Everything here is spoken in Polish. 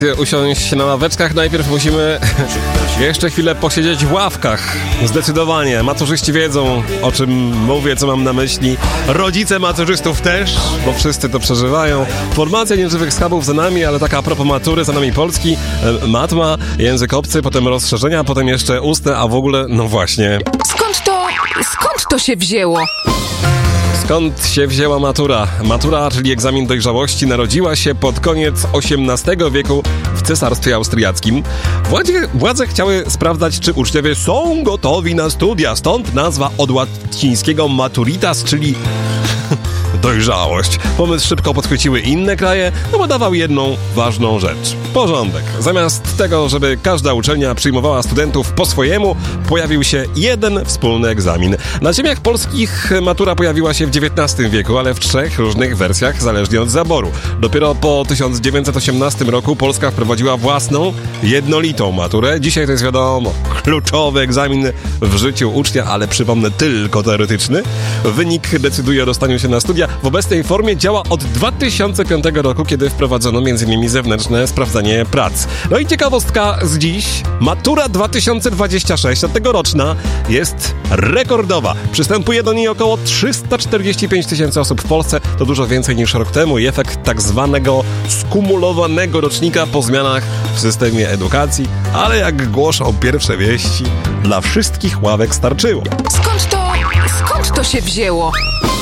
Usiąść na ławeczkach, najpierw musimy jeszcze chwilę posiedzieć w ławkach. Zdecydowanie. Maturzyści wiedzą, o czym mówię, co mam na myśli. Rodzice maturzystów też, bo wszyscy to przeżywają. Formacja nieżywych schabów za nami, ale taka a propos matury, za nami polski, matma, język obcy, potem rozszerzenia, potem jeszcze ustne, a w ogóle, no właśnie. Skąd to się wzięło? Skąd się wzięła matura? Matura, czyli egzamin dojrzałości, narodziła się pod koniec XVIII wieku w Cesarstwie Austriackim. Władze chciały sprawdzać, czy uczniowie są gotowi na studia, stąd nazwa od łacińskiego maturitas, czyli dojrzałość. Pomysł szybko podchwyciły inne kraje, no bo dawał jedną ważną rzecz. Porządek. Zamiast tego, żeby każda uczelnia przyjmowała studentów po swojemu, pojawił się jeden wspólny egzamin. Na ziemiach polskich matura pojawiła się w XIX wieku, ale w 3 różnych wersjach, zależnie od zaboru. Dopiero po 1918 roku Polska wprowadziła własną, jednolitą maturę. Dzisiaj to jest, wiadomo, kluczowy egzamin w życiu ucznia, ale przypomnę, tylko teoretyczny. Wynik decyduje o dostaniu się na studia. W obecnej formie działa od 2005 roku, kiedy wprowadzono m.in. zewnętrzne sprawdzanie prac. No i ciekawostka z dziś. Matura 2026, tegoroczna, jest rekordowa. Przystępuje do niej około 345 000 osób w Polsce. To dużo więcej niż rok temu i efekt tak zwanego skumulowanego rocznika po zmianach w systemie edukacji. Ale jak głoszą pierwsze wieści, dla wszystkich ławek starczyło. Skąd to się wzięło?